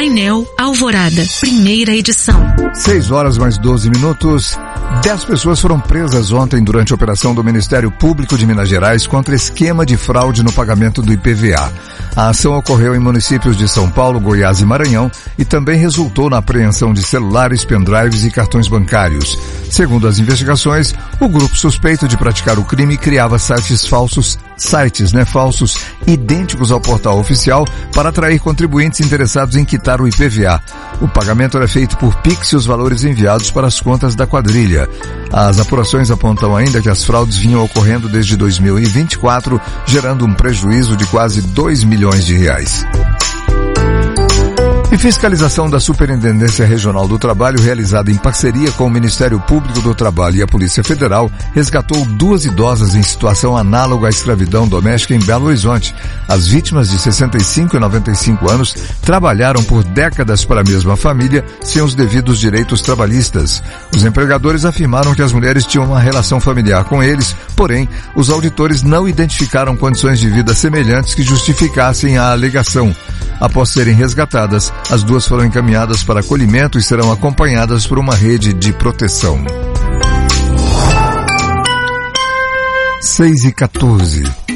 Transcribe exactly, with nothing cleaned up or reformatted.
Painel Alvorada, primeira edição. seis horas mais doze minutos. Dez pessoas foram presas ontem durante a operação do Ministério Público de Minas Gerais contra esquema de fraude no pagamento do I P V A. A ação ocorreu em municípios de São Paulo, Goiás e Maranhão e também resultou na apreensão de celulares, pendrives e cartões bancários. Segundo as investigações, o grupo suspeito de praticar o crime criava sites falsos, sites, né, falsos idênticos ao portal oficial para atrair contribuintes interessados em quitar o I P V A. O pagamento era feito por Pix e os valores enviados para as contas da quadrilha. As apurações apontam ainda que as fraudes vinham ocorrendo desde dois mil e vinte e quatro, gerando um prejuízo de quase dois milhões de reais. E fiscalização da Superintendência Regional do Trabalho, realizada em parceria com o Ministério Público do Trabalho e a Polícia Federal, resgatou duas idosas em situação análoga à escravidão doméstica em Belo Horizonte. As vítimas de sessenta e cinco e noventa e cinco anos trabalharam por décadas para a mesma família sem os devidos direitos trabalhistas. Os empregadores afirmaram que as mulheres tinham uma relação familiar com eles, porém, os auditores não identificaram condições de vida semelhantes que justificassem a alegação. Após serem resgatadas, as duas foram encaminhadas para acolhimento e serão acompanhadas por uma rede de proteção. seis e quatorze.